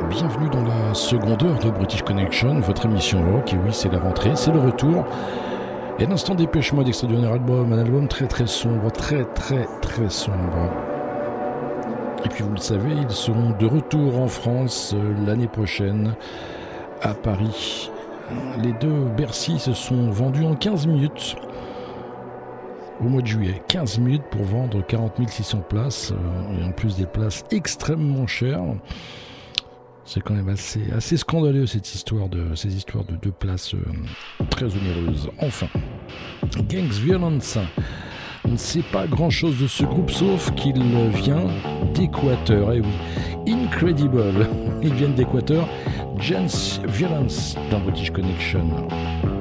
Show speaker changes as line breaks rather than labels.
bienvenue dans la seconde heure de British Connection, votre émission rock. Et oui, c'est la rentrée, c'est le retour. Et l'instant Dépêche Mode, extrait du dernier album, un album très très sombre, très sombre. Et puis vous le savez, ils seront de retour en France l'année prochaine, à Paris. Les deux Bercy se sont vendus en 15 minutes. Au mois de juillet, 15 minutes pour vendre 40 600 places, et en plus des places extrêmement chères. C'est quand même assez scandaleux ces histoires de deux places très onéreuses. Enfin, Gangs Violence, on ne sait pas grand chose de ce groupe sauf qu'il vient d'Équateur. Et oui, Incredible, ils viennent d'Équateur. Gangs Violence dans British Connection.